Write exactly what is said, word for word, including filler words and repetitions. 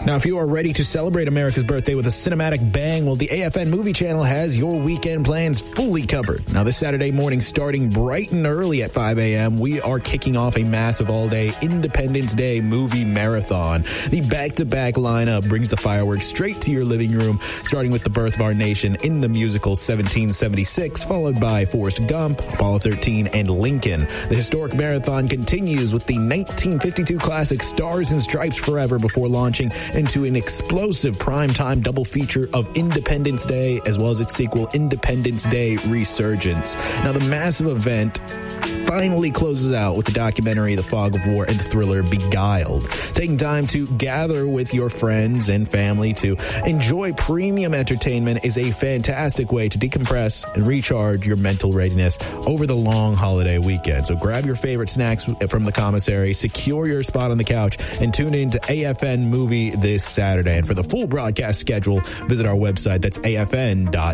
Now, if you are ready to celebrate America's birthday with a cinematic bang, well, the A F N Movie Channel has your weekend plans fully covered. Now, this Saturday morning, starting bright and early at five a.m., we are kicking off a massive all-day Independence Day movie marathon. The back-to-back lineup brings the fireworks straight to your living room, starting with the birth of our nation in the musical seventeen seventy-six, followed by Forrest Gump, Apollo thirteen, and Lincoln. The historic marathon continues with the nineteen fifty-two classic Stars and Stripes Forever before launching into an explosive primetime double feature of Independence Day, as well as its sequel, Independence Day Resurgence. Now, the massive event finally closes out with the documentary The Fog of War and the thriller Beguiled. Taking time to gather with your friends and family to enjoy premium entertainment is a fantastic way to decompress and recharge your mental readiness over the long holiday weekend. So grab your favorite snacks from the commissary, secure your spot on the couch, and tune in to A F N Movie this Saturday. And for the full broadcast schedule, visit our website. That's A F N dot